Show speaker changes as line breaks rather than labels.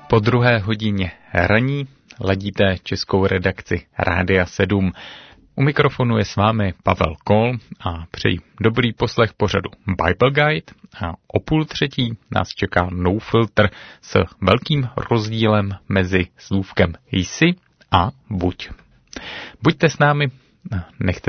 Po 2:00 raní ladíte českou redakci Rádia 7. U mikrofonu je s vámi Pavel Kol a přeji dobrý poslech pořadu Bible Guide a o 2:30 nás čeká No Filter s velkým rozdílem mezi slůvkem jsi a buď. Buďte s námi, nechte